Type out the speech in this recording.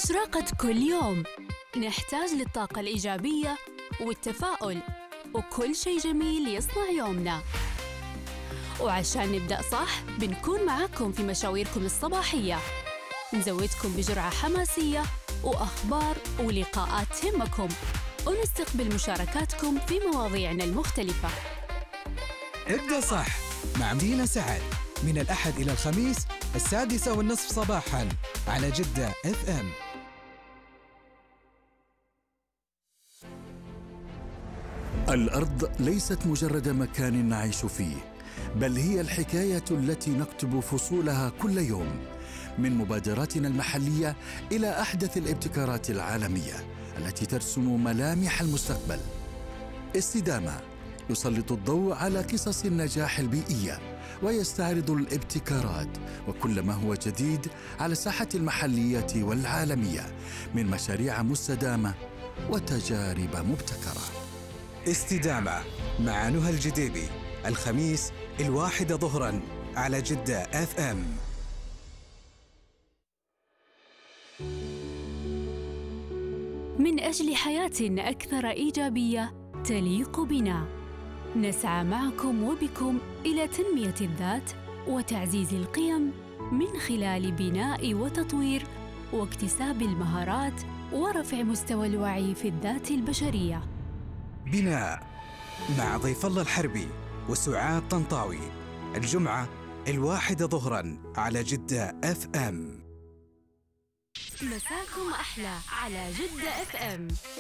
إشراقة كل يوم نحتاج للطاقة الإيجابية والتفاؤل وكل شيء جميل يصنع يومنا. وعشان نبدأ صح بنكون معاكم في مشاويركم الصباحية، نزودكم بجرعة حماسية وأخبار ولقاءات تهمكم، ونستقبل مشاركاتكم في مواضيعنا المختلفة. ابدأ صح مع مدينة سعد من الأحد إلى الخميس 6:30 صباحاً على جدة FM. الأرض ليست مجرد مكان نعيش فيه، بل هي الحكاية التي نكتب فصولها كل يوم، من مبادراتنا المحلية إلى أحدث الابتكارات العالمية التي ترسم ملامح المستقبل. استدامة يسلط الضوء على قصص النجاح البيئية ويستعرض الابتكارات وكل ما هو جديد على الساحة المحلية والعالمية من مشاريع مستدامة وتجارب مبتكرة. استدامة مع نهى الجديبي الخميس 1 ظهراً على جدة FM. من أجل حياة أكثر إيجابية تليق بنا، نسعى معكم وبكم إلى تنمية الذات وتعزيز القيم من خلال بناء وتطوير واكتساب المهارات ورفع مستوى الوعي في الذات البشرية. بناء مع ضيف الله الحربي وسعاد طنطاوي الجمعة 1 ظهراً على جدة FM. مساكم أحلى على جدة FM.